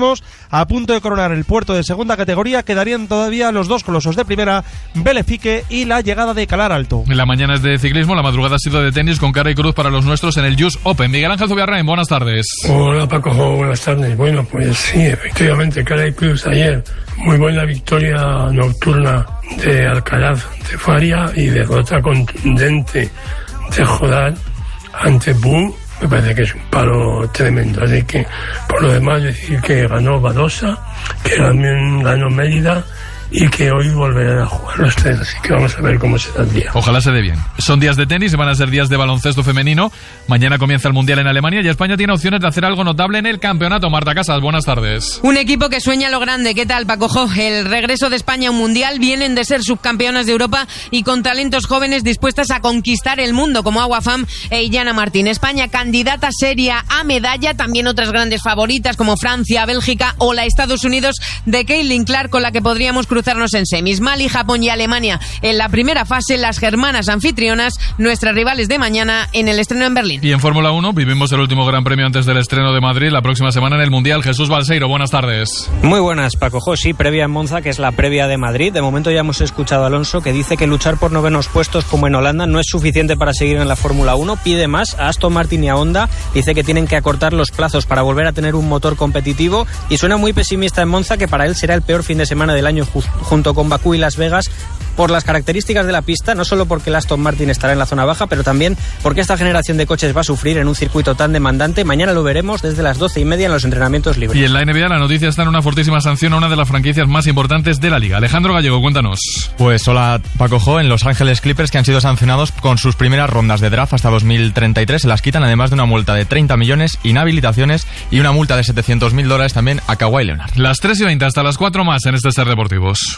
mismos, a punto de coronar el puerto de segunda categoría. Quedarían todavía los dos colosos de primera, Belefique y la llegada de Calar Alto. La mañana es de ciclismo, la madrugada ha sido de tenis con cara y cruz para los nuestros en el US Open. Miguel Ángel Zubiarrain, buenas tardes. Hola Paco, buenas tardes. Bueno, pues sí, efectivamente, cara y cruz ayer. Muy buena victoria nocturna de Alcaraz de Faria y derrota contundente de Jodar ante Boom. Me parece que es un palo tremendo. Así que, por lo demás, decir que ganó Badosa, que también ganó Mérida y que hoy volverán a jugar los tres, así que vamos a ver cómo será el día. Ojalá se dé bien. Son días de tenis y van a ser días de baloncesto femenino. Mañana comienza el Mundial en Alemania y España tiene opciones de hacer algo notable en el campeonato. Marta Casas, buenas tardes. Un equipo que sueña lo grande. ¿Qué tal, Paco Jo? El regreso de España a un Mundial. Vienen de ser subcampeonas de Europa y con talentos jóvenes dispuestas a conquistar el mundo, como Agua Fam e Illana Martín. España candidata seria a medalla. También otras grandes favoritas como Francia, Bélgica o la Estados Unidos de Caitlin Clark, con la que podríamos cruzarnos en semis. Mali, Japón y Alemania en la primera fase, las germanas anfitrionas, nuestras rivales de mañana en el estreno en Berlín. Y en Fórmula 1 vivimos el último gran premio antes del estreno de Madrid la próxima semana en el Mundial. Jesús Balseiro, buenas tardes. Muy buenas, Paco Jo. Sí, previa en Monza, que es la previa de Madrid. De momento ya hemos escuchado a Alonso, que dice que luchar por novenos puestos como en Holanda no es suficiente para seguir en la Fórmula 1. Pide más a Aston Martin y a Honda. Dice que tienen que acortar los plazos para volver a tener un motor competitivo y suena muy pesimista en Monza, que para él será el peor fin de semana del año junto con Bakú y Las Vegas, por las características de la pista, no solo porque el Aston Martin estará en la zona baja, pero también porque esta generación de coches va a sufrir en un circuito tan demandante. Mañana lo veremos desde las 12:30 en los entrenamientos libres. Y en la NBA la noticia está en una fortísima sanción a una de las franquicias más importantes de la liga. Alejandro Gallego, cuéntanos. Pues hola Paco Jo, en Los Ángeles Clippers, que han sido sancionados con sus primeras rondas de draft hasta 2033, se las quitan, además de una multa de 30 millones, inhabilitaciones y una multa de $700.000 también a Kawhi Leonard. Las 3:20 hasta las 4 más en este Ser Deportivos.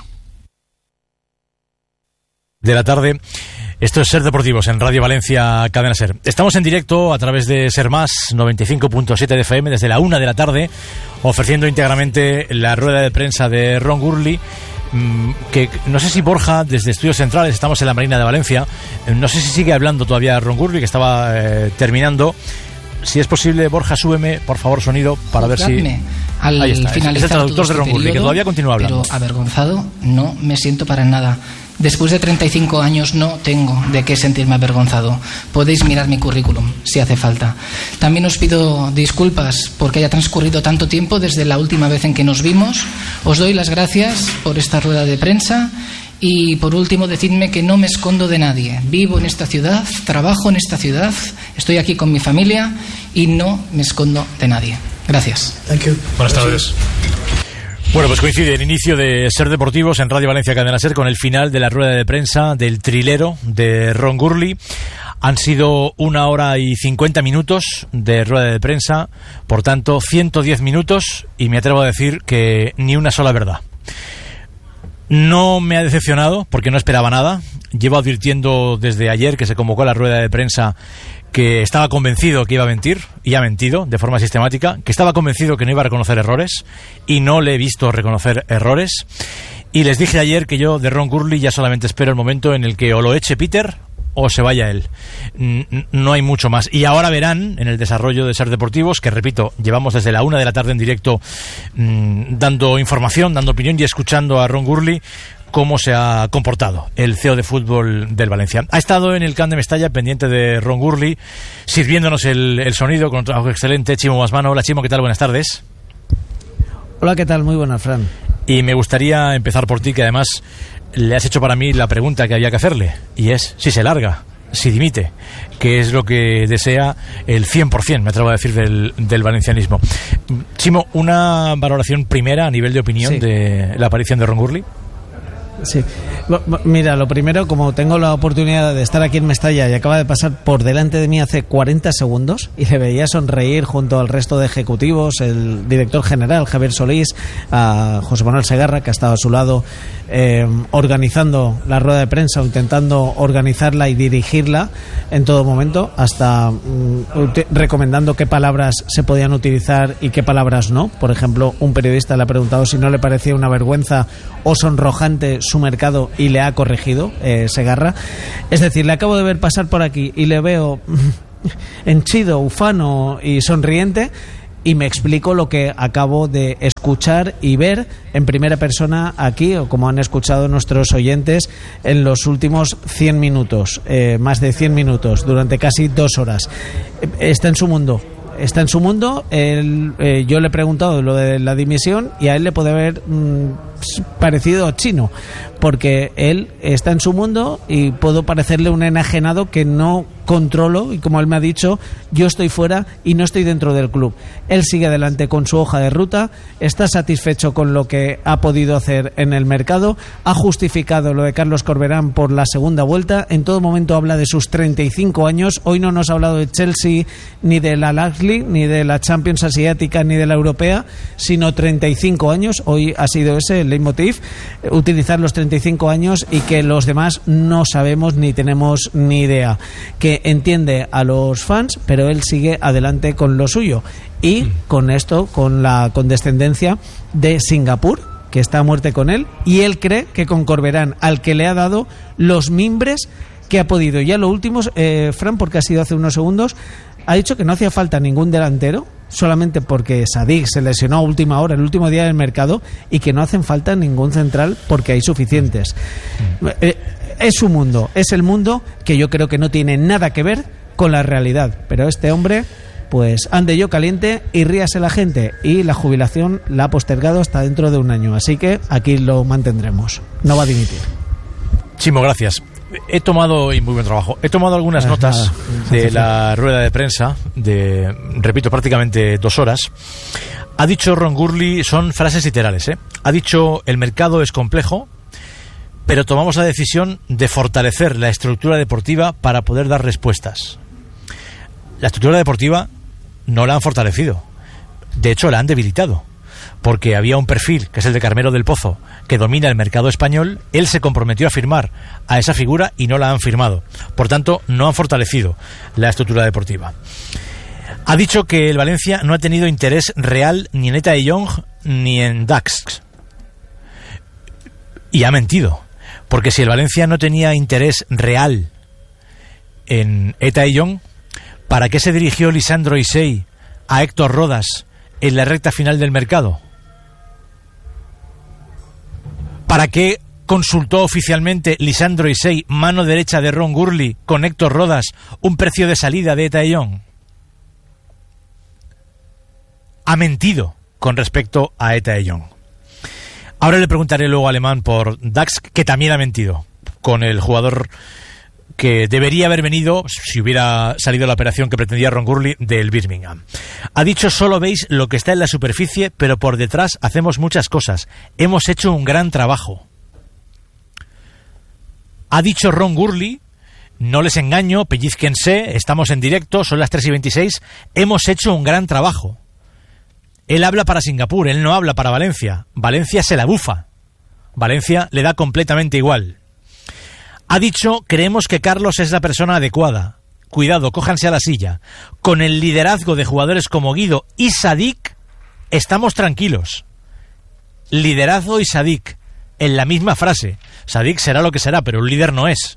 De la tarde. Esto es Ser Deportivos en Radio Valencia Cadena Ser. Estamos en directo a través de Ser Más 95.7 de FM desde la 1 de la tarde, ofreciendo íntegramente la rueda de prensa de Ron Gurley, que no sé si Borja, desde Estudios Centrales, estamos en la Marina de Valencia, no sé si sigue hablando todavía Ron Gurley, que estaba terminando. Si es posible, Borja, súbeme, por favor, sonido, para ver si... Ahí está, es el traductor de Ron Gurley, que todavía continúa hablando. Pero avergonzado no me siento para nada. Después de 35 años no tengo de qué sentirme avergonzado. Podéis mirar mi currículum, si hace falta. También os pido disculpas porque haya transcurrido tanto tiempo desde la última vez en que nos vimos. Os doy las gracias por esta rueda de prensa. Y por último, decidme que no me escondo de nadie. Vivo en esta ciudad, trabajo en esta ciudad, estoy aquí con mi familia y no me escondo de nadie. Gracias. Buenas tardes. Bueno, pues coincide el inicio de Ser Deportivos en Radio Valencia Cadena Ser con el final de la rueda de prensa del trilero de Ron Gurley. Han sido 1 hora y 50 minutos de rueda de prensa, por tanto 110 minutos, y me atrevo a decir que ni una sola verdad. No me ha decepcionado porque no esperaba nada. Llevo advirtiendo desde ayer que se convocó la rueda de prensa que estaba convencido que iba a mentir, y ha mentido de forma sistemática, que estaba convencido que no iba a reconocer errores, y no le he visto reconocer errores. Y les dije ayer que yo de Ron Gurley ya solamente espero el momento en el que o lo eche Peter o se vaya él. No hay mucho más. Y ahora verán en el desarrollo de Ser Deportivos, que repito, llevamos desde la 1 de la tarde en directo dando información, dando opinión y escuchando a Ron Gurley, cómo se ha comportado el CEO de fútbol del Valencia. Ha estado en el Camp de Mestalla pendiente de Ron Gurley, sirviéndonos el sonido con un trabajo excelente, Chimo Masmano. Hola Chimo, ¿qué tal? Buenas tardes. Hola, ¿qué tal? Muy buenas, Fran. Y me gustaría empezar por ti, que además le has hecho para mí la pregunta que había que hacerle, y es si se larga, si dimite, que es lo que desea el 100%, me atrevo a decir, del valencianismo. Chimo, una valoración primera a nivel de opinión de la aparición de Ron Gurley. Sí, mira, lo primero, como tengo la oportunidad de estar aquí en Mestalla y acaba de pasar por delante de mí hace 40 segundos y le veía sonreír junto al resto de ejecutivos, el director general Javier Solís, a José Manuel Segarra, que ha estado a su lado organizando la rueda de prensa o intentando organizarla y dirigirla en todo momento, hasta recomendando qué palabras se podían utilizar y qué palabras no. Por ejemplo, un periodista le ha preguntado si no le parecía una vergüenza o sonrojante su mercado y le ha corregido Segarra. Es decir, le acabo de ver pasar por aquí y le veo henchido, ufano y sonriente, y me explico lo que acabo de escuchar y ver en primera persona aquí, o como han escuchado nuestros oyentes en los últimos 100 minutos, más de 100 minutos, durante casi 2 horas. Está en su mundo. Está en su mundo. Yo le he preguntado lo de la dimisión y a él le puede haber parecido chino, porque él está en su mundo y puedo parecerle un enajenado que no controlo, y como él me ha dicho, yo estoy fuera y no estoy dentro del club. Él sigue adelante con su hoja de ruta, está satisfecho con lo que ha podido hacer en el mercado, ha justificado lo de Carlos Corberán por la segunda vuelta, en todo momento habla de sus 35 años, hoy no nos ha hablado de Chelsea, ni de la League, ni de la Champions Asiática, ni de la Europea, sino 35 años, hoy ha sido ese el leitmotiv, utilizar los 35 años y que los demás no sabemos ni tenemos ni idea, que entiende a los fans, pero él sigue adelante con lo suyo, y con esto, con la condescendencia de Singapur, que está a muerte con él, y él cree que con Corberán, al que le ha dado los mimbres que ha podido. Ya lo último, Fran, porque ha sido hace unos segundos, ha dicho que no hacía falta ningún delantero, solamente porque Sadik se lesionó a última hora, el último día del mercado, y que no hacen falta ningún central porque hay suficientes. Es su mundo, es el mundo que yo creo que no tiene nada que ver con la realidad, pero este hombre, pues ande yo caliente y ríase la gente, y la jubilación la ha postergado hasta dentro de un año, así que aquí lo mantendremos, no va a dimitir. Chimo, gracias. He tomado, y muy buen trabajo, he tomado algunas notas de la rueda de prensa de, repito, prácticamente 2 horas. Ha dicho Ron Gurley, son frases literales, ha dicho: el mercado es complejo, pero tomamos la decisión de fortalecer la estructura deportiva para poder dar respuestas. La estructura deportiva no la han fortalecido, de hecho la han debilitado, porque había un perfil, que es el de Carmelo del Pozo, que domina el mercado español. Él se comprometió a firmar a esa figura y no la han firmado. Por tanto, no han fortalecido la estructura deportiva. Ha dicho que el Valencia no ha tenido interés real ni en Eta de Jong ni en Dax. Y ha mentido, porque si el Valencia no tenía interés real en Eta de Jong, ¿para qué se dirigió Lisandro Isey a Héctor Rodas en la recta final del mercado? ¿Para qué consultó oficialmente Lisandro Isey, mano derecha de Ron Gurley, con Héctor Rodas, un precio de salida de Eta de Jong? Ha mentido con respecto a Eta de Jong. Ahora le preguntaré luego a Alemán por Dax, que también ha mentido con el jugador que debería haber venido, si hubiera salido la operación que pretendía Ron Gurley, del Birmingham. Ha dicho: solo veis lo que está en la superficie, pero por detrás hacemos muchas cosas. Hemos hecho un gran trabajo. Ha dicho Ron Gurley: no les engaño, pellizquense, estamos en directo, son las 3:26, hemos hecho un gran trabajo. Él habla para Singapur, él no habla para Valencia. Valencia se la bufa. Valencia le da completamente igual. Ha dicho: creemos que Carlos es la persona adecuada. Cuidado, cójanse a la silla. Con el liderazgo de jugadores como Guido y Sadik, estamos tranquilos. Liderazgo y Sadik, en la misma frase. Sadik será lo que será, pero un líder no es.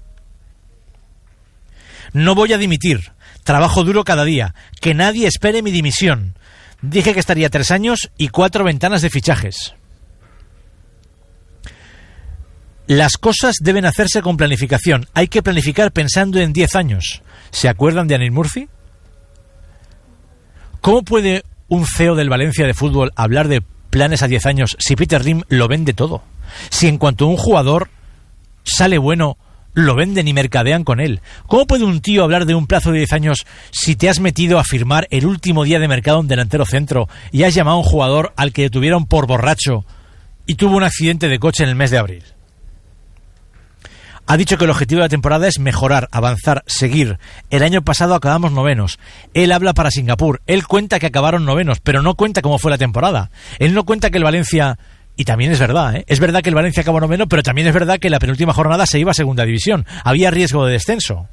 No voy a dimitir. Trabajo duro cada día. Que nadie espere mi dimisión. Dije que estaría 3 años y 4 ventanas de fichajes. Las cosas deben hacerse con planificación. Hay que planificar pensando en 10 años. ¿Se acuerdan de Anil Murphy? ¿Cómo puede un CEO del Valencia de fútbol hablar de planes a 10 años si Peter Lim lo vende todo? Si en cuanto un jugador sale bueno, lo venden y mercadean con él. ¿Cómo puede un tío hablar de un plazo de 10 años si te has metido a firmar el último día de mercado un delantero centro y has llamado a un jugador al que detuvieron por borracho y tuvo un accidente de coche en el mes de abril? Ha dicho que el objetivo de la temporada es mejorar, avanzar, seguir. El año pasado acabamos 9º. Él habla para Singapur. Él cuenta que acabaron 9º, pero no cuenta cómo fue la temporada. Él no cuenta que el Valencia... Y también es verdad, es verdad que el Valencia acabó 9º, pero también es verdad que la penúltima jornada se iba a segunda división. Había riesgo de descenso.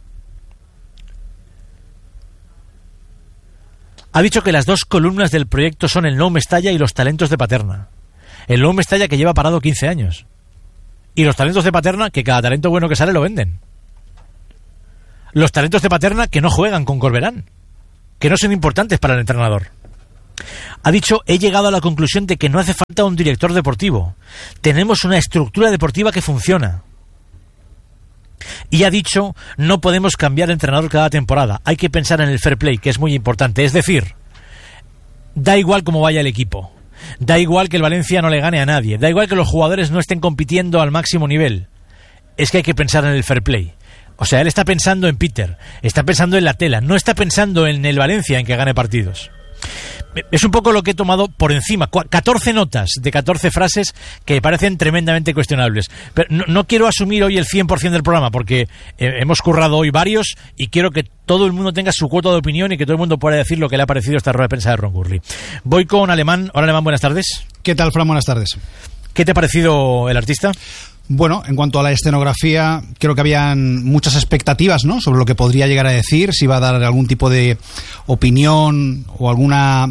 Ha dicho que las 2 columnas del proyecto son el Nou Mestalla y los talentos de Paterna. El Nou Mestalla, que lleva parado 15 años. Y los talentos de Paterna, que cada talento bueno que sale lo venden. Los talentos de Paterna que no juegan con Corberán, que no son importantes para el entrenador. Ha dicho, he llegado a la conclusión de que no hace falta un director deportivo. Tenemos una estructura deportiva que funciona. Y ha dicho, no podemos cambiar de entrenador cada temporada. Hay que pensar en el fair play, que es muy importante. Es decir, da igual cómo vaya el equipo. Da igual que el Valencia no le gane a nadie. Da igual que los jugadores no estén compitiendo al máximo nivel. Es que hay que pensar en el fair play. O sea, él está pensando en Peter, está pensando en la tela, no está pensando en el Valencia en que gane partidos. Es un poco lo que he tomado por encima, 14 notas de 14 frases que me parecen tremendamente cuestionables. Pero no quiero asumir hoy el 100% del programa porque hemos currado hoy varios y quiero que todo el mundo tenga su cuota de opinión y que todo el mundo pueda decir lo que le ha parecido esta rueda de prensa de Ron Gurley. Voy con Alemán. Hola Alemán, buenas tardes. ¿Qué tal, Fran? Buenas tardes. ¿Qué te ha parecido el artista? Bueno, en cuanto a la escenografía, creo que habían muchas expectativas, ¿no?, sobre lo que podría llegar a decir, si iba a dar algún tipo de opinión o alguna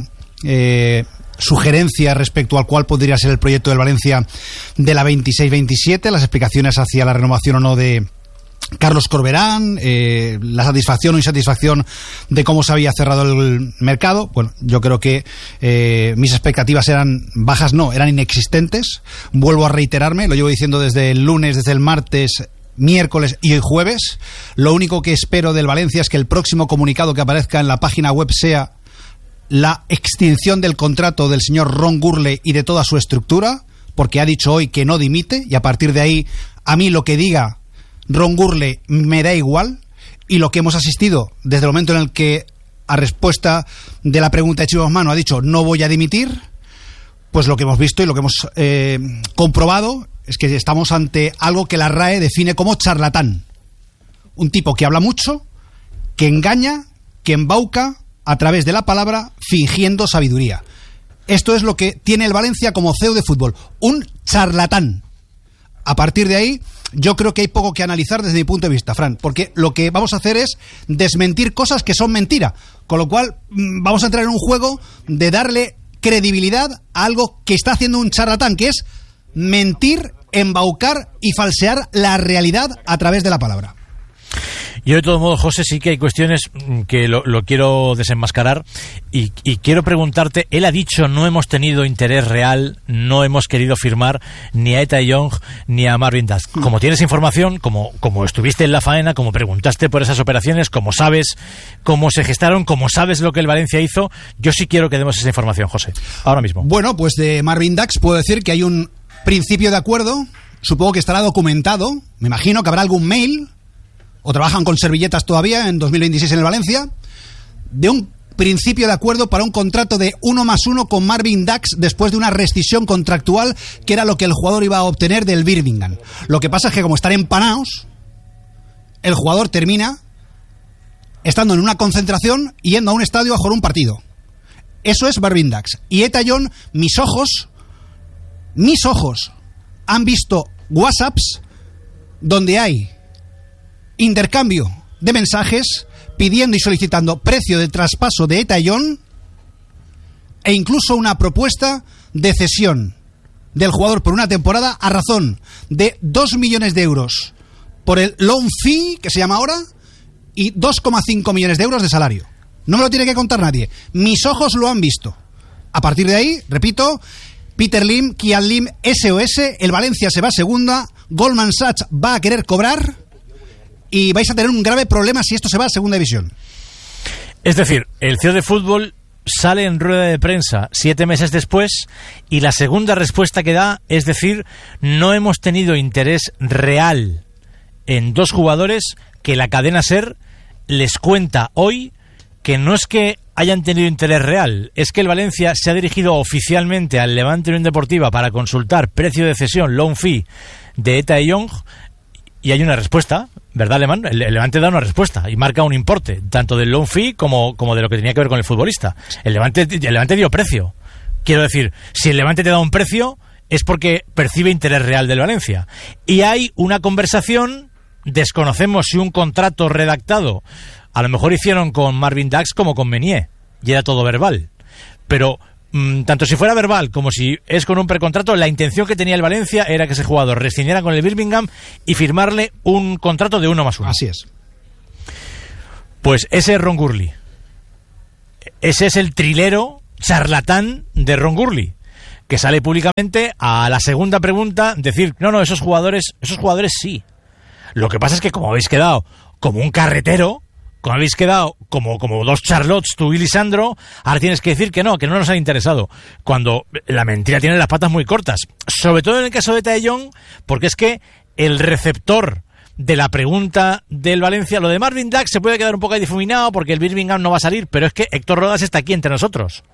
sugerencia respecto al cual podría ser el proyecto del Valencia de la 26-27, las explicaciones hacia la renovación o no de Carlos Corberán, la satisfacción o insatisfacción de cómo se había cerrado el mercado. Bueno, yo creo que mis expectativas eran bajas, no, eran inexistentes. Vuelvo a reiterarme, lo llevo diciendo desde el lunes, desde el martes, miércoles y hoy jueves. Lo único que espero del Valencia es que el próximo comunicado que aparezca en la página web sea la extinción del contrato del señor Ron Gurley y de toda su estructura, porque ha dicho hoy que no dimite, y a partir de ahí, a mí lo que diga Ron Gurley me da igual. Y lo que hemos asistido desde el momento en el que, a respuesta de la pregunta de Chivos Mano, ha dicho no voy a dimitir, pues lo que hemos visto y lo que hemos comprobado es que estamos ante algo que la RAE define como charlatán. Un tipo que habla mucho, que engaña, que embauca a través de la palabra, fingiendo sabiduría. Esto es lo que tiene el Valencia como CEO de fútbol, un charlatán. A partir de ahí, yo creo que hay poco que analizar desde mi punto de vista, Fran, porque lo que vamos a hacer es desmentir cosas que son mentira, con lo cual vamos a entrar en un juego de darle credibilidad a algo que está haciendo un charlatán, que es mentir, embaucar y falsear la realidad a través de la palabra. Yo de todo modo, José, sí que hay cuestiones que lo quiero desenmascarar y quiero preguntarte, él ha dicho no hemos tenido interés real, no hemos querido firmar ni a Ety Young ni a Marvin Dax. Como tienes información, como estuviste en la faena, como preguntaste por esas operaciones, como sabes cómo se gestaron, como sabes lo que el Valencia hizo, yo sí quiero que demos esa información, José, ahora mismo. Bueno, pues de Marvin Dax puedo decir que hay un principio de acuerdo, supongo que estará documentado, me imagino que habrá algún mail, o trabajan con servilletas todavía en 2026 en el Valencia, de un principio de acuerdo para un contrato de 1+1 con Marvin Dax después de una rescisión contractual que era lo que el jugador iba a obtener del Birmingham. Lo que pasa es que como están empanados, el jugador termina estando en una concentración y yendo a un estadio a jugar un partido. Eso es Marvin Dax. Y Ety Young, mis ojos han visto WhatsApps donde hay intercambio de mensajes pidiendo y solicitando precio de traspaso de Ety Young e incluso una propuesta de cesión del jugador por una temporada a razón de 2 millones de euros por el loan fee, que se llama ahora, y 2,5 millones de euros de salario. No me lo tiene que contar nadie. Mis ojos lo han visto. A partir de ahí, repito, Peter Lim, Kian Lim, SOS, el Valencia se va a segunda, Goldman Sachs va a querer cobrar y vais a tener un grave problema si esto se va a segunda división. Es decir, el CEO de fútbol sale en rueda de prensa 7 meses después y la segunda respuesta que da es decir, no hemos tenido interés real en dos jugadores que la cadena SER les cuenta hoy que no es que hayan tenido interés real, es que el Valencia se ha dirigido oficialmente al Levante Unión Deportiva para consultar precio de cesión, loan fee de Ety Young. Y hay una respuesta, ¿verdad, Alemán? El Levante da una respuesta y marca un importe, tanto del loan fee como de lo que tenía que ver con el futbolista. El Levante dio precio. Quiero decir, si el Levante te da un precio, es porque percibe interés real del Valencia. Y hay una conversación, desconocemos si un contrato redactado, a lo mejor hicieron con Marvin Dax como con Meunier, y era todo verbal. Pero tanto si fuera verbal como si es con un precontrato, la intención que tenía el Valencia era que ese jugador rescindiera con el Birmingham y firmarle un contrato de 1+1. Así es. Pues ese es Ron Gurley. Ese es el trilero charlatán de Ron Gurley, que sale públicamente a la segunda pregunta decir, no, esos jugadores sí. Lo que pasa es que como habéis quedado como un carretero, como habéis quedado como dos Charlottes, tú y Lisandro, ahora tienes que decir que no nos han interesado. Cuando la mentira tiene las patas muy cortas. Sobre todo en el caso de Taillon, porque es que el receptor de la pregunta del Valencia, lo de Marvin Dax se puede quedar un poco difuminado porque el Birmingham no va a salir, pero es que Héctor Rodas está aquí entre nosotros.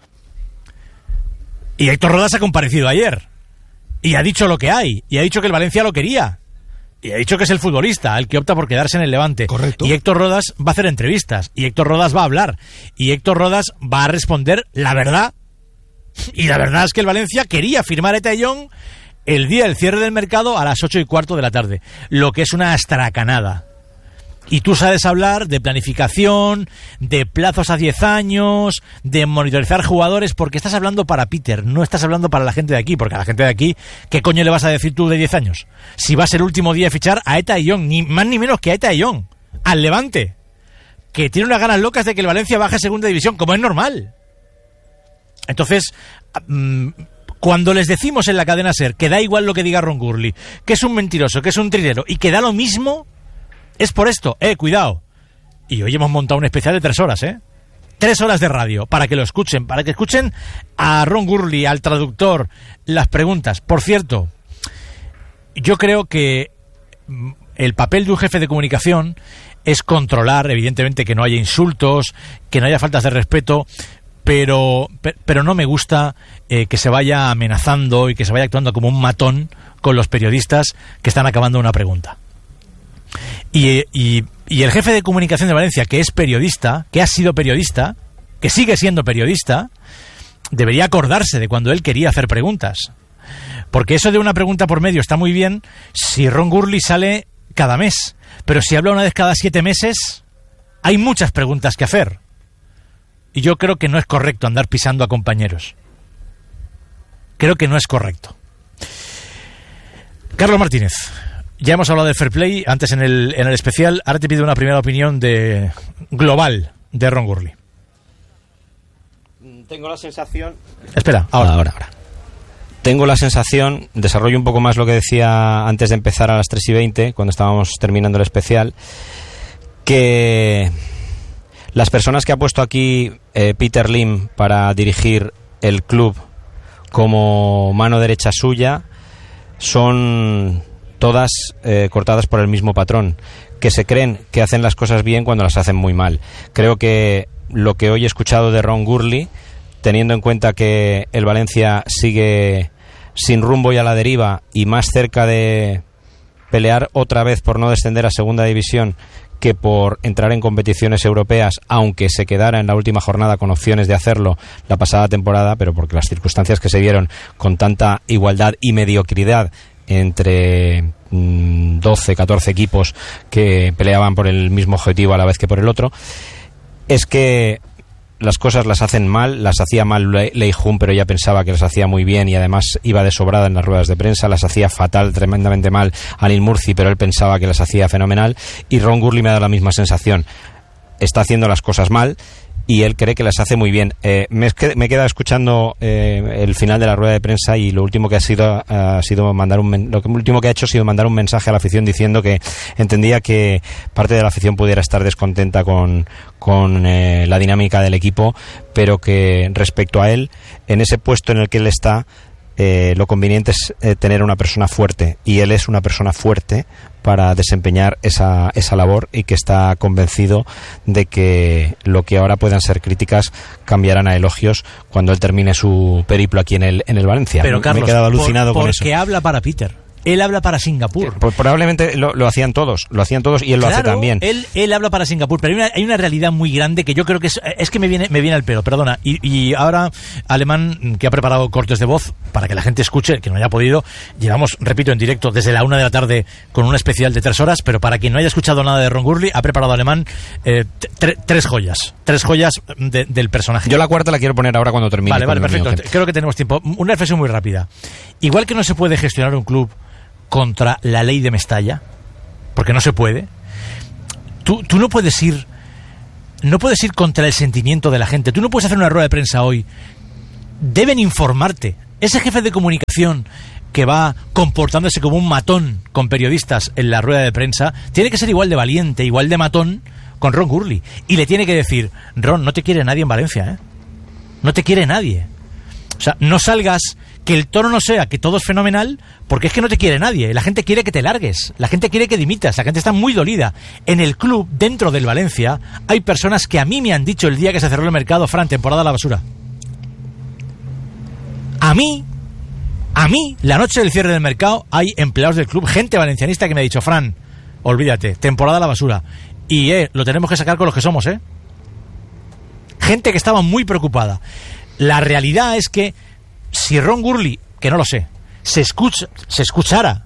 Y Héctor Rodas ha comparecido ayer. Y ha dicho lo que hay. Y ha dicho que el Valencia lo quería. Y ha dicho que es el futbolista el que opta por quedarse en el Levante. Correcto. Y Héctor Rodas va a hacer entrevistas. Y Héctor Rodas va a hablar. Y Héctor Rodas va a responder la verdad. Y la verdad es que el Valencia quería firmar a Taillon el día del cierre del mercado a las 8:15 de la tarde. Lo que es una astracanada. Y tú sabes hablar de planificación, de plazos a 10 años, de monitorizar jugadores, porque estás hablando para Peter, no estás hablando para la gente de aquí, porque a la gente de aquí, ¿qué coño le vas a decir tú de 10 años? Si va a ser el último día de fichar a Taillon, ni más ni menos que a Taillon, al Levante, que tiene unas ganas locas de que el Valencia baje a segunda división, como es normal. Entonces, cuando les decimos en la cadena SER que da igual lo que diga Ron Gurley, que es un mentiroso, que es un trilero y que da lo mismo, es por esto, cuidado. Y hoy hemos montado un especial de 3 horas, 3 horas de radio, para que lo escuchen, para que escuchen a Ron Gurley, al traductor, las preguntas. Por cierto, yo creo que el papel de un jefe de comunicación es controlar, evidentemente, que no haya insultos, que no haya faltas de respeto, pero no me gusta que se vaya amenazando y que se vaya actuando como un matón con los periodistas que están acabando una pregunta. Y el jefe de comunicación de Valencia, que es periodista, que ha sido periodista, que sigue siendo periodista, debería acordarse de cuando él quería hacer preguntas. Porque eso de una pregunta por medio está muy bien si Ron Gurley sale cada mes. Pero si habla una vez cada 7 meses, hay muchas preguntas que hacer. Y yo creo que no es correcto andar pisando a compañeros. Creo que no es correcto. Carlos Martínez. Ya hemos hablado del fair play antes en el especial. Ahora te pido una primera opinión global de Ron Gurley. Tengo la sensación... Espera, ahora. Tengo la sensación, desarrollo un poco más lo que decía antes de empezar a las 3:20, cuando estábamos terminando el especial, que las personas que ha puesto aquí Peter Lim para dirigir el club como mano derecha suya son todas cortadas por el mismo patrón, que se creen que hacen las cosas bien cuando las hacen muy mal. Creo que lo que hoy he escuchado de Ron Gurley, teniendo en cuenta que el Valencia sigue sin rumbo y a la deriva y más cerca de pelear otra vez por no descender a segunda división que por entrar en competiciones europeas, aunque se quedara en la última jornada con opciones de hacerlo la pasada temporada, pero porque las circunstancias que se dieron con tanta igualdad y mediocridad entre 12, 14 equipos que peleaban por el mismo objetivo a la vez que por el otro, es que las cosas las hacen mal, las hacía mal Lei Jun, pero ella pensaba que las hacía muy bien y además iba de sobrada en las ruedas de prensa, las hacía fatal, tremendamente mal Anil Murci, pero él pensaba que las hacía fenomenal, y Ron Gurley me ha dado la misma sensación. Está haciendo las cosas mal y él cree que las hace muy bien. Me he quedado escuchando el final de la rueda de prensa y lo último que ha sido mandar ha sido mandar un mensaje a la afición diciendo que entendía que parte de la afición pudiera estar descontenta con la dinámica del equipo, pero que respecto a él, en ese puesto en el que él está, lo conveniente es tener una persona fuerte, y él es una persona fuerte para desempeñar esa labor, y que está convencido de que lo que ahora puedan ser críticas cambiarán a elogios cuando él termine su periplo aquí en el Valencia. Pero Carlos, me he quedado alucinado con eso. Porque habla para Peter. Él habla para Singapur. Pues probablemente lo hacían todos y él lo hace también. Él habla para Singapur, pero hay una realidad muy grande que yo creo que es que me viene al pelo, perdona. Y ahora, Alemán, que ha preparado cortes de voz para que la gente escuche, que no haya podido, llevamos, repito, en directo desde la 1 de la tarde con un especial de 3 horas, pero para quien no haya escuchado nada de Ron Gurley, ha preparado Alemán 3 joyas del personaje. Yo la cuarta la quiero poner ahora cuando termine. Vale, perfecto. Creo que tenemos tiempo. Una reflexión muy rápida. Igual que no se puede gestionar un club contra la ley de Mestalla, porque no se puede, tú no puedes ir contra el sentimiento de la gente. Tú no puedes hacer una rueda de prensa hoy deben informarte. Ese jefe de comunicación que va comportándose como un matón con periodistas en la rueda de prensa, tiene que ser igual de valiente, igual de matón con Ron Gurley. Y le tiene que decir, Ron, no te quiere nadie en Valencia, ¿eh? No te quiere nadie. O sea, no salgas, que el tono no sea que todo es fenomenal, porque es que no te quiere nadie. La gente quiere que te largues, la gente quiere que dimitas, la gente está muy dolida. En el club, dentro del Valencia, hay personas que a mí me han dicho el día que se cerró el mercado, Fran, temporada a la basura. A mí, la noche del cierre del mercado, hay empleados del club, gente valencianista que me ha dicho, Fran, olvídate, temporada a la basura. Y lo tenemos que sacar con los que somos, ¿eh? Gente que estaba muy preocupada. La realidad es que si Ron Gurley, que no lo sé, se escuchara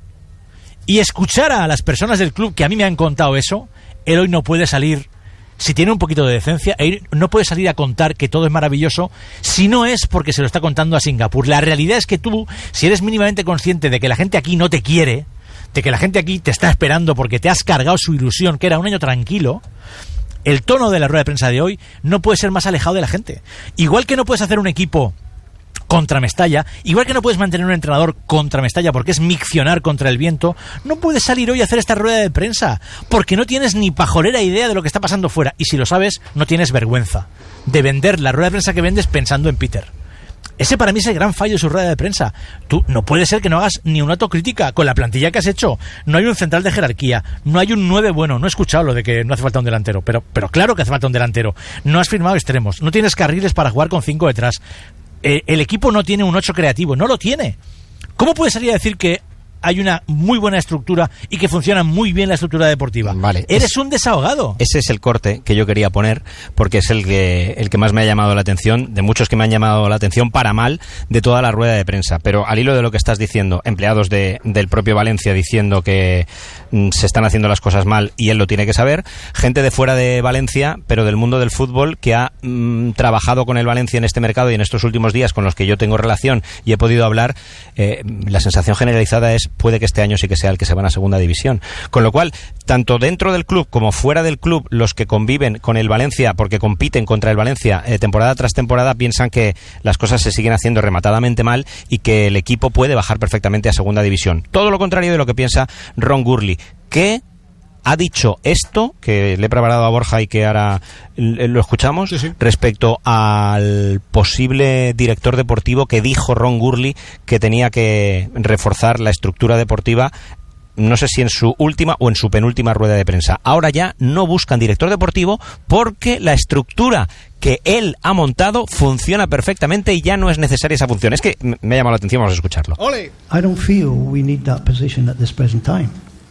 y escuchara a las personas del club que a mí me han contado eso, él hoy no puede salir, si tiene un poquito de decencia, él no puede salir a contar que todo es maravilloso si no es porque se lo está contando a Singapur. La realidad es que tú, si eres mínimamente consciente de que la gente aquí no te quiere, de que la gente aquí te está esperando porque te has cargado su ilusión, que era un año tranquilo, el tono de la rueda de prensa de hoy no puede ser más alejado de la gente. Igual que no puedes hacer un equipo contra Mestalla, igual que no puedes mantener un entrenador contra Mestalla porque es miccionar contra el viento, no puedes salir hoy a hacer esta rueda de prensa porque no tienes ni pajolera idea de lo que está pasando fuera, y si lo sabes, no tienes vergüenza de vender la rueda de prensa que vendes pensando en Peter. Ese para mí es el gran fallo de su rueda de prensa. Tú no puede ser que no hagas ni una autocrítica con la plantilla que has hecho. No hay un central de jerarquía, no hay un 9 bueno. No he escuchado lo de que no hace falta un delantero, pero claro que hace falta un delantero. No has firmado extremos, no tienes carriles para jugar con 5 detrás. El equipo no tiene un 8 creativo, no lo tiene. ¿Cómo puedes salir a decir que hay una muy buena estructura y que funciona muy bien la estructura deportiva? Vale, eres un desahogado. Ese es el corte que yo quería poner, porque es el que más me ha llamado la atención, de muchos que me han llamado la atención para mal, de toda la rueda de prensa. Pero al hilo de lo que estás diciendo, empleados del propio Valencia diciendo que se están haciendo las cosas mal y él lo tiene que saber, gente de fuera de Valencia, pero del mundo del fútbol, que ha trabajado con el Valencia en este mercado y en estos últimos días con los que yo tengo relación y he podido hablar, la sensación generalizada es: puede que este año sí que sea el que se va a segunda división. Con lo cual, tanto dentro del club como fuera del club, los que conviven con el Valencia, porque compiten contra el Valencia temporada tras temporada, piensan que las cosas se siguen haciendo rematadamente mal y que el equipo puede bajar perfectamente a segunda división. Todo lo contrario de lo que piensa Ron Gurley, que ha dicho esto, que le he preparado a Borja y que ahora lo escuchamos, sí. Respecto al posible director deportivo que dijo Ron Gurley que tenía que reforzar la estructura deportiva, no sé si en su última o en su penúltima rueda de prensa. Ahora ya no buscan director deportivo porque la estructura que él ha montado funciona perfectamente y ya no es necesaria esa función. Es que me ha llamado la atención, vamos a escucharlo. ¡Ole! I don't feel we need that position at this present time.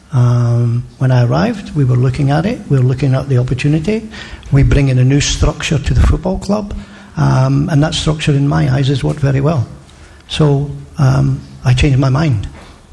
When I arrived, we were looking at it, we were looking at the opportunity, we bring in a new structure to the football club, and that structure in my eyes has worked very well. So I changed my mind.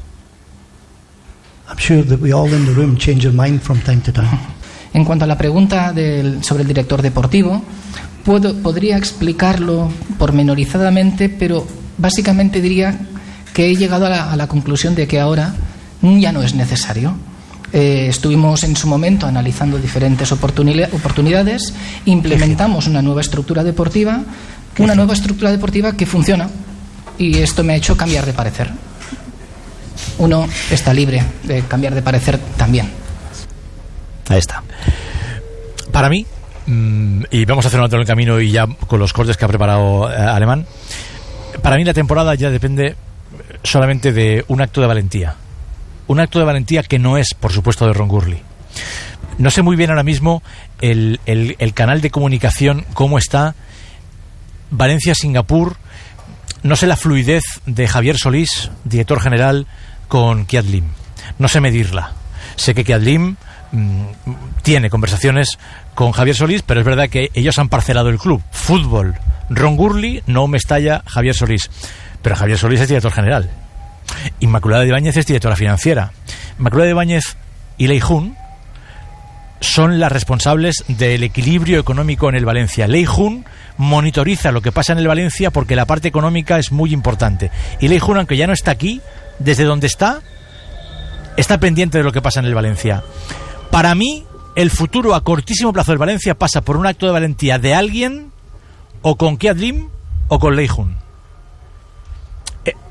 I'm sure that we all in the room change our mind from time to time. En cuanto a la pregunta sobre el director deportivo, podría explicarlo pormenorizadamente, pero básicamente diría que he llegado a la conclusión de que ahora ya no es necesario. Estuvimos en su momento analizando diferentes oportunidades, implementamos una nueva estructura deportiva, que funciona, y esto me ha hecho cambiar de parecer. Uno está libre de cambiar de parecer también. Ahí está. Para mí, y vamos a hacer un alto en el camino y ya con los cortes que ha preparado Alemán, para mí la temporada ya depende solamente de un acto de valentía. Un acto de valentía que no es, por supuesto, de Ron Gurley. No sé muy bien ahora mismo el canal de comunicación, cómo está Valencia-Singapur. No sé la fluidez de Javier Solís, director general, con Kiat Lim. No sé medirla. Sé que Kiat Lim tiene conversaciones con Javier Solís, pero es verdad que ellos han parcelado el club. Fútbol, Ron Gurley, no Mestalla, Javier Solís. Pero Javier Solís es director general. Inmaculada de Ibáñez es directora financiera. Inmaculada de Ibáñez y Lei Jun son las responsables del equilibrio económico en el Valencia. Lei Jun monitoriza lo que pasa en el Valencia porque la parte económica es muy importante. Y Lei Jun, aunque ya no está aquí, desde donde está pendiente de lo que pasa en el Valencia. Para mí, el futuro a cortísimo plazo del Valencia pasa por un acto de valentía de alguien, o con Kiat Lim o con Lei Jun.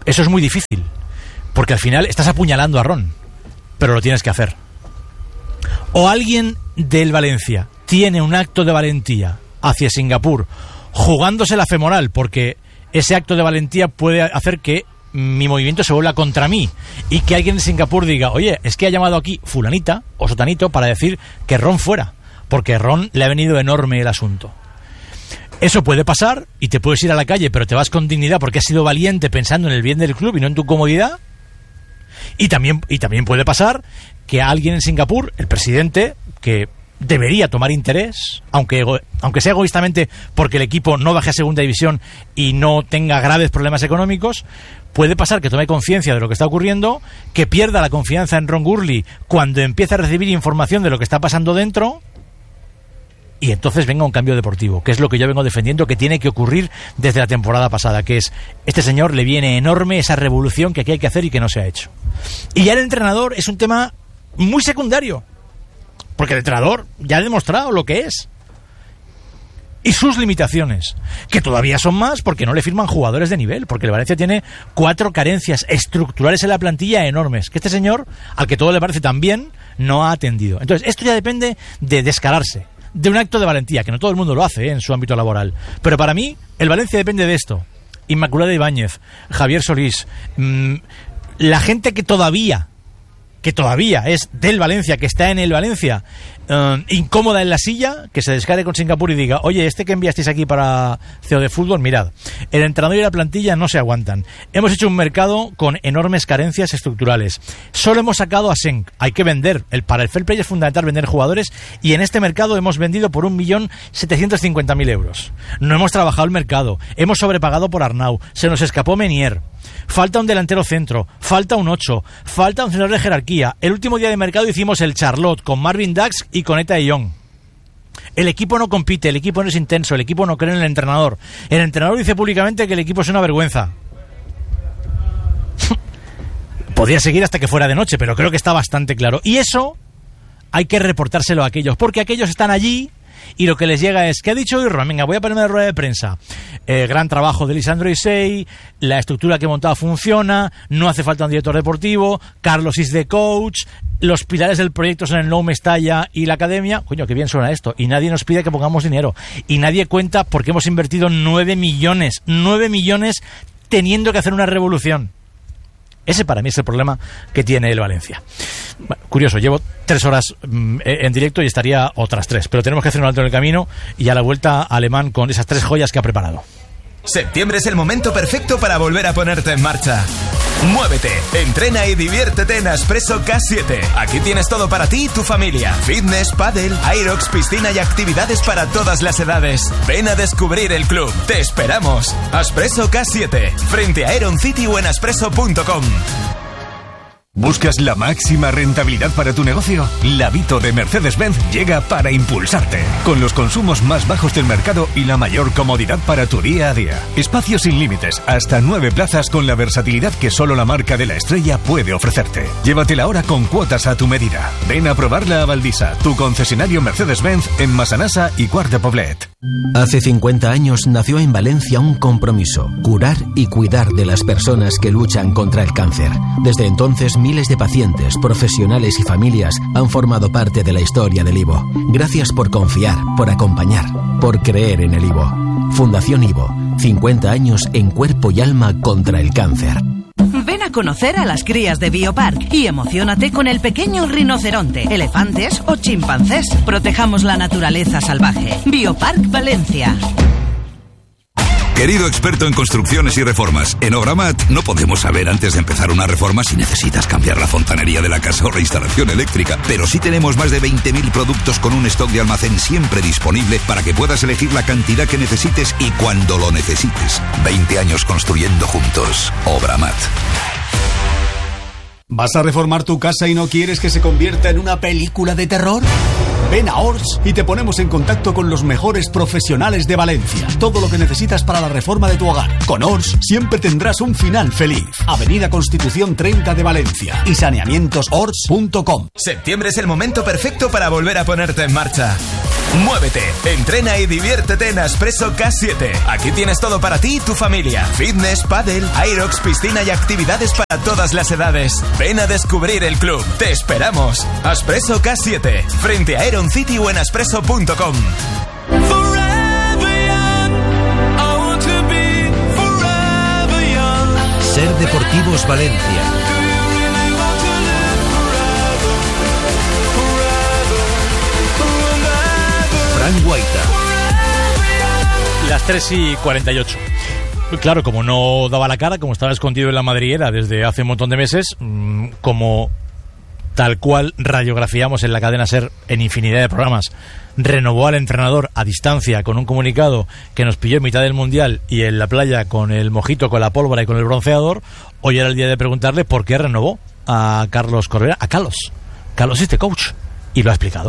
Eso es muy difícil, porque al final estás apuñalando a Ron, pero lo tienes que hacer. O alguien del Valencia tiene un acto de valentía hacia Singapur, jugándose la femoral, porque ese acto de valentía puede hacer que mi movimiento se vuelva contra mí, y que alguien en Singapur diga, oye, es que ha llamado aquí fulanita o sotanito para decir que Ron fuera, porque a Ron le ha venido enorme el asunto. Eso puede pasar y te puedes ir a la calle, pero te vas con dignidad porque has sido valiente pensando en el bien del club y no en tu comodidad. Y también puede pasar que alguien en Singapur, el presidente, que debería tomar interés, aunque sea egoístamente porque el equipo no baje a segunda división y no tenga graves problemas económicos, puede pasar que tome conciencia de lo que está ocurriendo, que pierda la confianza en Ron Gurley cuando empiece a recibir información de lo que está pasando dentro, y entonces venga un cambio deportivo, que es lo que yo vengo defendiendo que tiene que ocurrir desde la temporada pasada, que es, este señor le viene enorme esa revolución que aquí hay que hacer y que no se ha hecho. Y ya el entrenador es un tema muy secundario, porque el entrenador ya ha demostrado lo que es y sus limitaciones, que todavía son más porque no le firman jugadores de nivel, porque el Valencia tiene 4 carencias estructurales en la plantilla enormes, que este señor, al que todo le parece tan bien, no ha atendido. Entonces esto ya depende de descararse, de un acto de valentía, que no todo el mundo lo hace en su ámbito laboral. Pero para mí, el Valencia depende de esto. Inmaculada Ibáñez, Javier Solís, la gente que todavía es del Valencia, que está en el Valencia, incómoda en la silla, que se descargue con Singapur y diga, oye, que enviasteis aquí para CEO de fútbol, mirad, el entrenador y la plantilla no se aguantan. Hemos hecho un mercado con enormes carencias estructurales. Solo hemos sacado a Senk. Hay que vender. Para el fair play es fundamental vender jugadores, y en este mercado hemos vendido por 1.750.000 euros. No hemos trabajado el mercado. Hemos sobrepagado por Arnau. Se nos escapó Menier. Falta un delantero centro, falta un 8, falta un señor de jerarquía. El último día de mercado hicimos el Charlotte con Marvin Dax y con Eta de Jong. El equipo no compite, el equipo no es intenso, el equipo no cree en el entrenador. El entrenador dice públicamente que el equipo es una vergüenza. Podría seguir hasta que fuera de noche, pero creo que está bastante claro. Y eso hay que reportárselo a aquellos, porque aquellos están allí y lo que les llega es, ¿qué ha dicho hoy Ron? Venga, voy a ponerme de rueda de prensa. Gran trabajo de Lisandro Isey, la estructura que he montado funciona, no hace falta un director deportivo, Carlos is the coach, los pilares del proyecto son el Nou Mestalla y la academia. Coño, qué bien suena esto. Y nadie nos pide que pongamos dinero. Y nadie cuenta porque hemos invertido 9 millones teniendo que hacer una revolución. Ese para mí es el problema que tiene el Valencia. Bueno, curioso, llevo 3 horas en directo y estaría otras 3, pero tenemos que hacer un alto en el camino y a la vuelta Alemán con esas 3 joyas que ha preparado. Septiembre es el momento perfecto para volver a ponerte en marcha. Muévete, entrena y diviértete en Aspresso K7. Aquí tienes todo para ti y tu familia. Fitness, pádel, aerox, piscina y actividades para todas las edades. Ven a descubrir el club. Te esperamos. Aspresso K7, frente a Aeron City o en aspresso.com. ¿Buscas la máxima rentabilidad para tu negocio? La Vito de Mercedes-Benz llega para impulsarte, con los consumos más bajos del mercado y la mayor comodidad para tu día a día. Espacios sin límites, hasta 9 plazas con la versatilidad que solo la marca de la estrella puede ofrecerte. Llévatela ahora con cuotas a tu medida. Ven a probarla a Valdisa, tu concesionario Mercedes-Benz en Massanassa y Quart de Poblet. Hace 50 años nació en Valencia un compromiso: curar y cuidar de las personas que luchan contra el cáncer. Desde entonces, miles de pacientes, profesionales y familias han formado parte de la historia del IVO. Gracias por confiar, por acompañar, por creer en el IVO. Fundación IVO, 50 años en cuerpo y alma contra el cáncer. Ven a conocer a las crías de Biopark y emociónate con el pequeño rinoceronte, elefantes o chimpancés. Protejamos la naturaleza salvaje. Biopark Valencia. Querido experto en construcciones y reformas, en Obramat no podemos saber antes de empezar una reforma si necesitas cambiar la fontanería de la casa o la instalación eléctrica, pero sí tenemos más de 20.000 productos con un stock de almacén siempre disponible para que puedas elegir la cantidad que necesites y cuando lo necesites. 20 años construyendo juntos. Obramat. ¿Vas a reformar tu casa y no quieres que se convierta en una película de terror? Ven a Ors y te ponemos en contacto con los mejores profesionales de Valencia. Todo lo que necesitas para la reforma de tu hogar. Con Ors siempre tendrás un final feliz. Avenida Constitución 30 de Valencia y saneamientosors.com. Septiembre es el momento perfecto para volver a ponerte en marcha. Muévete, entrena y diviértete en Aspresso K7. Aquí tienes todo para ti y tu familia. Fitness, pádel, Aerox, piscina y actividades para todas las edades. Ven a descubrir el club. Te esperamos. Aspresso K7, frente a Aeron City o en aspresso.com. Ser Deportivos Valencia. Fran Guaita. Las 3:48. Claro, como no daba la cara, como estaba escondido en la madriguera desde hace un montón de meses, como tal cual radiografiamos en la cadena SER en infinidad de programas, renovó al entrenador a distancia con un comunicado que nos pilló en mitad del Mundial y en la playa con el mojito, con la pólvora y con el bronceador. Hoy era el día de preguntarle por qué renovó a Carlos Corberán, a Carlos es the coach, y lo ha explicado.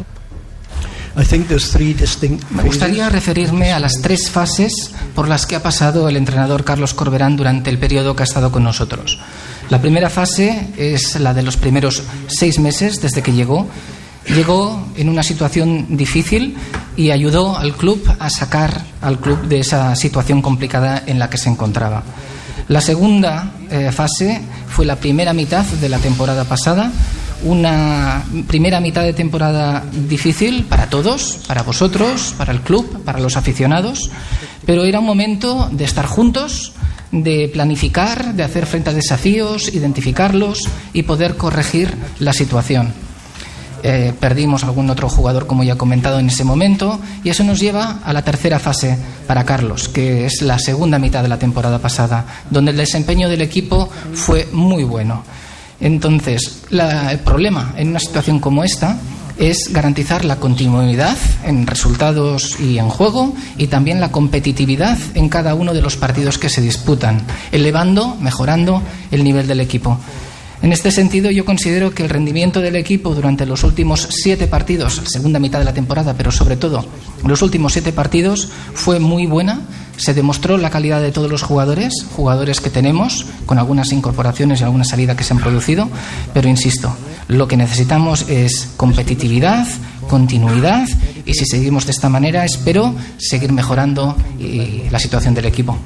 Me gustaría referirme a las 3 fases por las que ha pasado el entrenador Carlos Corberán durante el periodo que ha estado con nosotros. La primera fase es la de los primeros 6 meses desde que llegó. Llegó en una situación difícil y ayudó al club a sacar al club de esa situación complicada en la que se encontraba. La segunda fase fue la primera mitad de la temporada pasada. Una primera mitad de temporada difícil para todos, para vosotros, para el club, para los aficionados, pero era un momento de estar juntos, de planificar, de hacer frente a desafíos, identificarlos y poder corregir la situación. Perdimos algún otro jugador, como ya he comentado, en ese momento, y eso nos lleva a la tercera fase para Carlos, que es la segunda mitad de la temporada pasada, donde el desempeño del equipo fue muy bueno. Entonces, el problema en una situación como esta es garantizar la continuidad en resultados y en juego, y también la competitividad en cada uno de los partidos que se disputan, elevando, mejorando el nivel del equipo. En este sentido, yo considero que el rendimiento del equipo durante los últimos 7 partidos, segunda mitad de la temporada, pero sobre todo los últimos 7 partidos, fue muy buena. Se demostró la calidad de todos los jugadores que tenemos, con algunas incorporaciones y alguna salida que se han producido, pero insisto, lo que necesitamos es competitividad, continuidad, y si seguimos de esta manera, espero seguir mejorando la situación del equipo.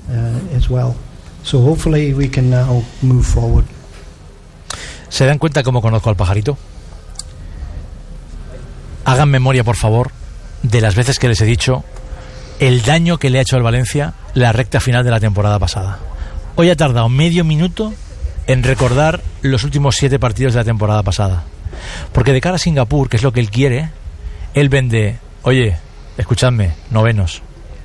So hopefully we can now move forward. ¿Se dan cuenta cómo conozco al pajarito? Hagan memoria, por favor, de las veces que les he dicho el daño que le ha hecho al Valencia la recta final de la temporada pasada. Hoy ha tardado medio minuto en recordar los últimos 7 partidos de la temporada pasada. Porque de cara a Singapur, que es lo que él quiere, él vende, oye, escuchadme, novenos,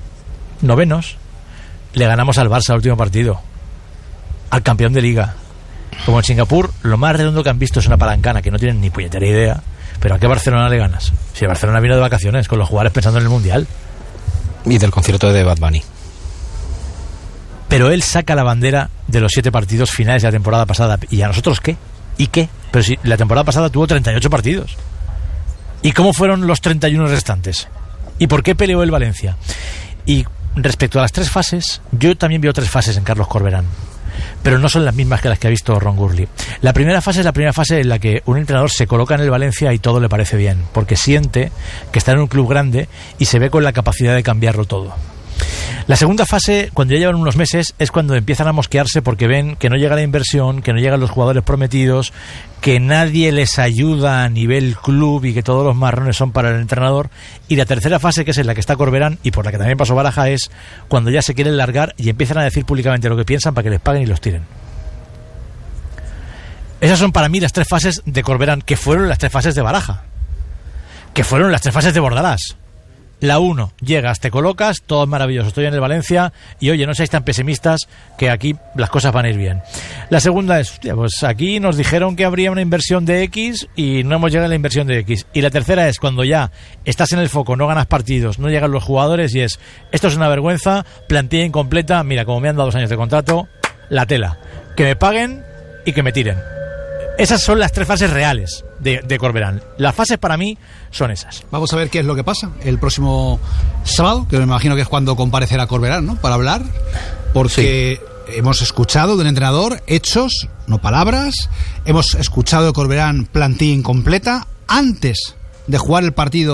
le ganamos al Barça el último partido, al campeón de Liga. Como en Singapur, lo más redondo que han visto es una palancana, que no tienen ni puñetera idea. Pero ¿a qué Barcelona le ganas? Si el Barcelona vino de vacaciones con los jugadores pensando en el Mundial. Y del concierto de Bad Bunny. Pero él saca la bandera de los 7 partidos finales de la temporada pasada. ¿Y a nosotros qué? ¿Y qué? Pero si la temporada pasada tuvo 38 partidos. ¿Y cómo fueron los 31 restantes? ¿Y por qué peleó el Valencia? Y respecto a las 3 fases, yo también veo 3 fases en Carlos Corberán, pero no son las mismas que las que ha visto Ron Gurley. La primera fase es la primera fase en la que un entrenador se coloca en el Valencia y todo le parece bien, porque siente que está en un club grande y se ve con la capacidad de cambiarlo todo. La segunda fase, cuando ya llevan unos meses, es cuando empiezan a mosquearse porque ven que no llega la inversión, que no llegan los jugadores prometidos, que nadie les ayuda a nivel club y que todos los marrones son para el entrenador. Y la tercera fase, que es en la que está Corberán y por la que también pasó Baraja, es cuando ya se quieren largar y empiezan a decir públicamente lo que piensan para que les paguen y los tiren. Esas son para mí las 3 fases de Corberán, que fueron las 3 fases de Baraja, que fueron las 3 fases de Bordalás. La 1, llegas, te colocas, todo es maravilloso, estoy en el Valencia y oye, no seáis tan pesimistas que aquí las cosas van a ir bien. La segunda es, hostia, pues aquí nos dijeron que habría una inversión de X y no hemos llegado a la inversión de X. Y la tercera es cuando ya estás en el foco, no ganas partidos, no llegan los jugadores y es, esto es una vergüenza, plantilla incompleta, mira, como me han dado 2 años de contrato, la tela, que me paguen y que me tiren. Esas son las 3 fases reales de Corberán. Las fases para mí son esas. Vamos a ver qué es lo que pasa el próximo sábado, que me imagino que es cuando comparecerá Corberán, ¿no? Para hablar, porque hemos escuchado del entrenador hechos, no palabras. Hemos escuchado de Corberán plantilla incompleta. Antes de jugar el partido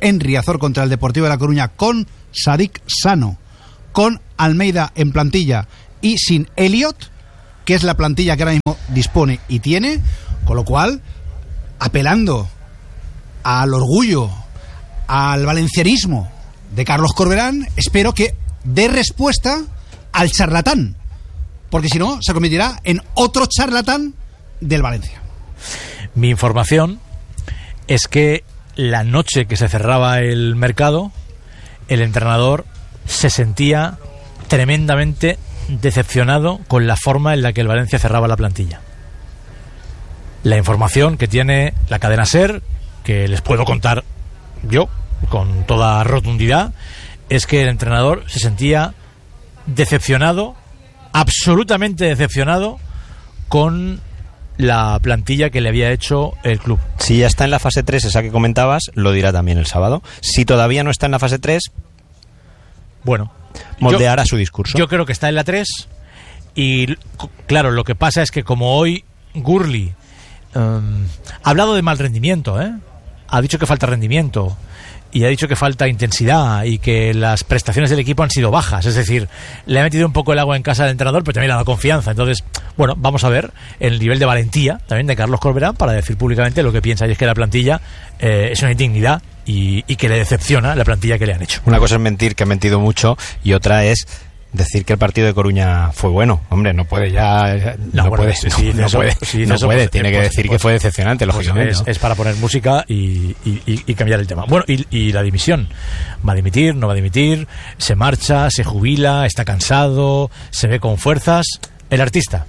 en Riazor contra el Deportivo de La Coruña con Sadik sano, con Almeida en plantilla y sin Elliot, que es la plantilla que ahora mismo dispone y tiene, con lo cual, apelando al orgullo, al valencianismo de Carlos Corberán, espero que dé respuesta al charlatán, porque si no se convertirá en otro charlatán del Valencia. Mi información es que la noche que se cerraba el mercado, el entrenador se sentía tremendamente decepcionado con la forma en la que el Valencia cerraba la plantilla. La información que tiene la cadena SER, que les puedo contar yo con toda rotundidad, es que el entrenador se sentía decepcionado, absolutamente decepcionado con la plantilla que le había hecho el club. Si ya está en la fase 3, esa que comentabas, lo dirá también el sábado. Si todavía no está en la fase 3, bueno, moldeará su discurso. Yo creo que está en la 3 y claro, lo que pasa es que como hoy Gurley ha hablado de mal rendimiento, ha dicho que falta rendimiento y ha dicho que falta intensidad y que las prestaciones del equipo han sido bajas, es decir, le ha metido un poco el agua en casa al entrenador, pero también le ha dado confianza. Entonces, bueno, vamos a ver el nivel de valentía también de Carlos Corberán para decir públicamente lo que piensa, y es que la plantilla es una indignidad y que le decepciona la plantilla que le han hecho. Una cosa es mentir, que ha mentido mucho, y otra es decir que el partido de Coruña fue bueno. Hombre, no puede ya... No puede, tiene que decir que fue decepcionante, lógicamente. Es para poner música y cambiar el tema. Bueno, y la dimisión. ¿Va a dimitir? ¿No va a dimitir? ¿Se marcha? ¿Se jubila? ¿Está cansado? ¿Se ve con fuerzas? El artista.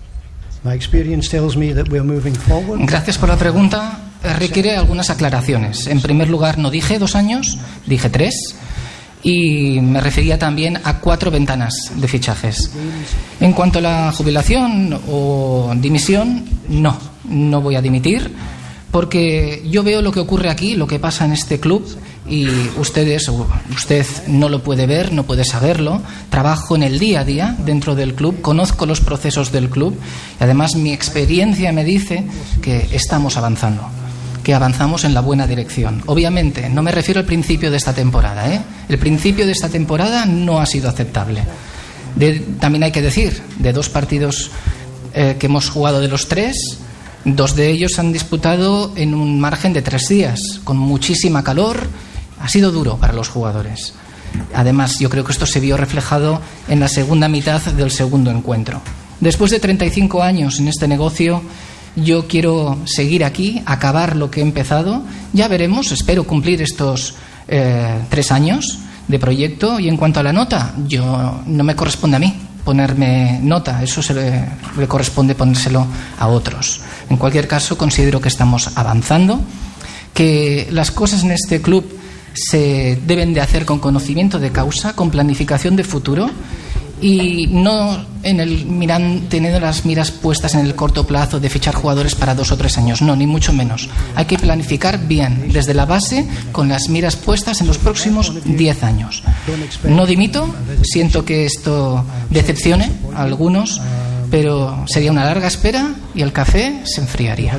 Gracias por la pregunta. Requiere algunas aclaraciones. En primer lugar, no dije 2 años, dije 3. Y me refería también a 4 ventanas de fichajes. En cuanto a la jubilación o dimisión, no voy a dimitir, porque yo veo lo que ocurre aquí, lo que pasa en este club, y usted no lo puede ver, no puede saberlo. Trabajo en el día a día dentro del club, conozco los procesos del club, y además mi experiencia me dice que estamos avanzando, que avanzamos en la buena dirección. Obviamente, no me refiero al principio de esta temporada, El principio de esta temporada no ha sido aceptable. También hay que decir, de 2 partidos que hemos jugado de los 3, 2 de ellos se han disputado en un margen de 3 días, con muchísima calor. Ha sido duro para los jugadores. Además, yo creo que esto se vio reflejado en la segunda mitad del segundo encuentro. Después de 35 años en este negocio, yo quiero seguir aquí, acabar lo que he empezado. Ya veremos, espero cumplir estos 3 años de proyecto. Y en cuanto a la nota, no me corresponde a mí ponerme nota, eso le corresponde ponérselo a otros. En cualquier caso, considero que estamos avanzando, que las cosas en este club se deben de hacer con conocimiento de causa, con planificación de futuro, y no teniendo las miras puestas en el corto plazo de fichar jugadores para 2 o 3 años, no, ni mucho menos. Hay que planificar bien, desde la base, con las miras puestas en los próximos 10 años. No dimito, siento que esto decepcione a algunos, pero sería una larga espera y el café se enfriaría.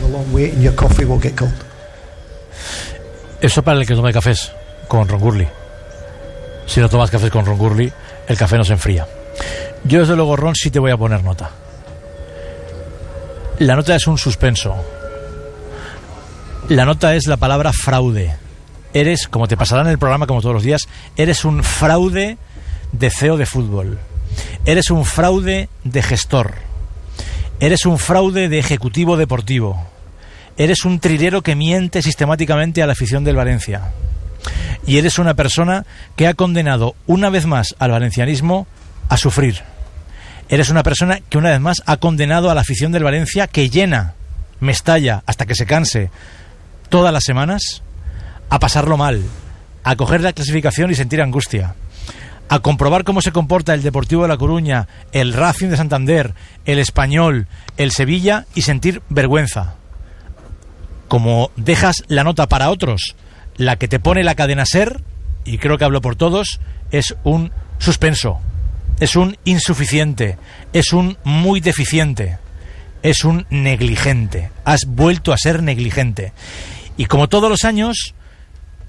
Eso para el que tome cafés con Ron Gurley. Si no tomas cafés con Ron Gurley, el café no se enfría. Yo desde luego, Ron, sí te voy a poner nota. La nota es un suspenso. La nota es la palabra fraude. Eres, como te pasará en el programa como todos los días, eres un fraude de CEO de fútbol. Eres un fraude de gestor. Eres un fraude de ejecutivo deportivo. Eres un trilero que miente sistemáticamente a la afición del Valencia. Y eres una persona que ha condenado una vez más al valencianismo a sufrir. Eres una persona que una vez más ha condenado a la afición del Valencia, que llena Mestalla hasta que se canse todas las semanas, a pasarlo mal, a coger la clasificación y sentir angustia, a comprobar cómo se comporta el Deportivo de La Coruña, el Racing de Santander, el Español, el Sevilla, y sentir vergüenza. Como dejas la nota para otros, la que te pone la cadena SER, y creo que hablo por todos, es un suspenso, es un insuficiente, es un muy deficiente, es un negligente. Has vuelto a ser negligente. Y como todos los años,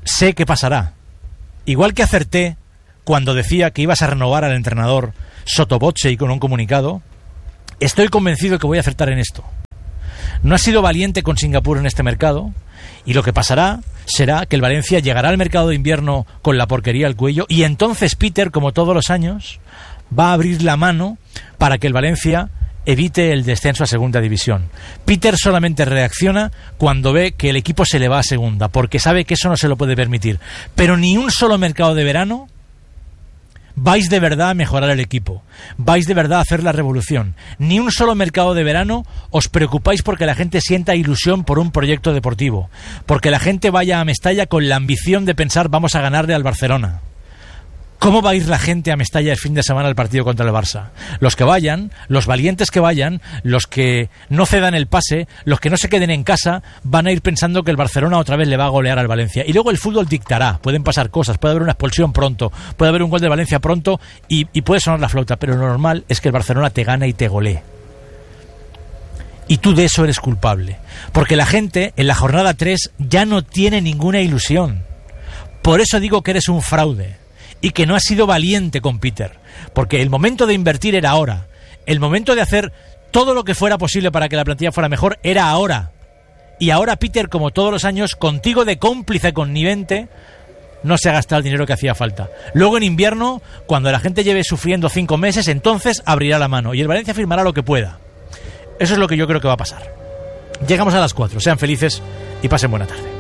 sé qué pasará. Igual que acerté cuando decía que ibas a renovar al entrenador sotto voce y con un comunicado, estoy convencido que voy a acertar en esto. No has sido valiente con Singapur en este mercado, y lo que pasará será que el Valencia llegará al mercado de invierno con la porquería al cuello, y entonces Peter, como todos los años, va a abrir la mano para que el Valencia evite el descenso a segunda división. Peter solamente reacciona cuando ve que el equipo se le va a segunda, porque sabe que eso no se lo puede permitir. Pero ni un solo mercado de verano vais de verdad a mejorar el equipo, vais de verdad a hacer la revolución. Ni un solo mercado de verano os preocupáis porque la gente sienta ilusión por un proyecto deportivo, porque la gente vaya a Mestalla con la ambición de pensar vamos a ganarle al Barcelona. ¿Cómo va a ir la gente a Mestalla el fin de semana al partido contra el Barça? Los que vayan, los valientes que vayan, los que no cedan el pase, los que no se queden en casa, van a ir pensando que el Barcelona otra vez le va a golear al Valencia. Y luego el fútbol dictará, pueden pasar cosas, puede haber una expulsión pronto, puede haber un gol de Valencia pronto y puede sonar la flauta, pero lo normal es que el Barcelona te gane y te golee. Y tú de eso eres culpable, porque la gente en la jornada 3 ya no tiene ninguna ilusión. Por eso digo que eres un fraude y que no has sido valiente con Peter, porque el momento de invertir era ahora, el momento de hacer todo lo que fuera posible para que la plantilla fuera mejor era ahora, y ahora Peter, como todos los años, contigo de cómplice connivente, no se ha gastado el dinero que hacía falta. Luego en invierno, cuando la gente lleve sufriendo 5 meses, entonces abrirá la mano y el Valencia firmará lo que pueda. Eso es lo que yo creo que va a pasar. Llegamos a las 4, sean felices y pasen buena tarde.